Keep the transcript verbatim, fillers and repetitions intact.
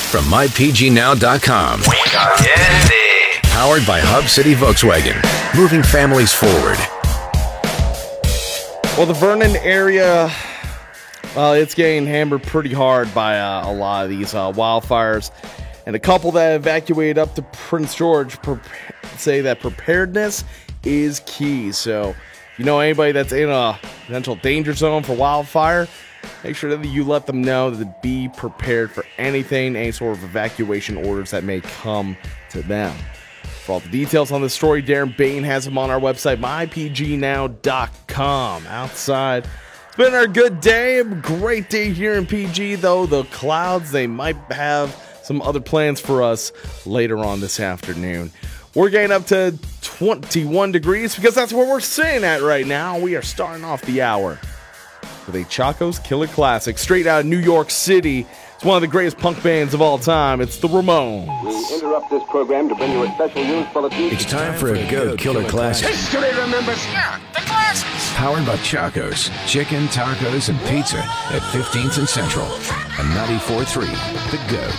from my p g now dot com. Powered by Hub City Volkswagen. Moving families forward. Well, the Vernon area, well, it's getting hammered pretty hard by uh, a lot of these uh, wildfires. And a couple that evacuated up to Prince George pre- say that preparedness is key. So, if you know anybody that's in a potential danger zone for wildfire, make sure that you let them know to be prepared for anything, any sort of evacuation orders that may come to them. For all the details on this story, Darren Bain has them on our website, my p g now dot com. Outside, it's been a good day, a great day here in P G, though the clouds, they might have some other plans for us later on this afternoon. We're getting up to twenty-one degrees because that's where we're sitting at right now. We are starting off the hour with a Chacos Killer Classic straight out of New York City. It's one of the greatest punk bands of all time. It's the Ramones. We interrupt this program to bring you a special news bulletin. It's time for a Go Killer Classic. History remembers, yeah, the classics. Powered by Chacos, chicken, tacos, and pizza at fifteenth and Central. And ninety-four point three, The Goat.